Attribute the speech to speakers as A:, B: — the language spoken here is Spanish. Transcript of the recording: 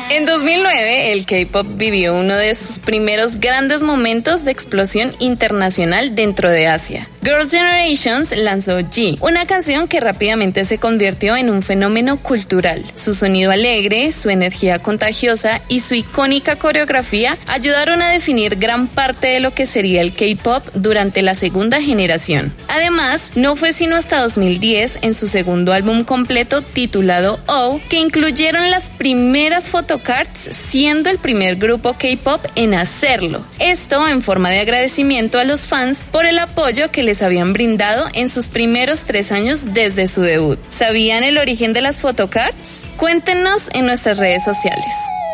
A: En 2009, el K-pop vivió uno de sus primeros grandes momentos de explosión internacional dentro de Asia. Girls' Generations lanzó G, una canción que rápidamente se convirtió en un fenómeno cultural. Su sonido alegre, su energía contagiosa y su icónica coreografía ayudaron a definir gran parte de lo que sería el K-pop durante la segunda generación. Además, no fue sino hasta 2010, en su segundo álbum completo titulado O, que incluyeron las primeras fotocards, siendo el primer grupo K-pop en hacerlo. Esto en forma de agradecimiento a los fans por el apoyo que les habían brindado en sus primeros 3 años desde su debut. ¿Sabían el origen de las fotocards? Cuéntenos en nuestras redes sociales.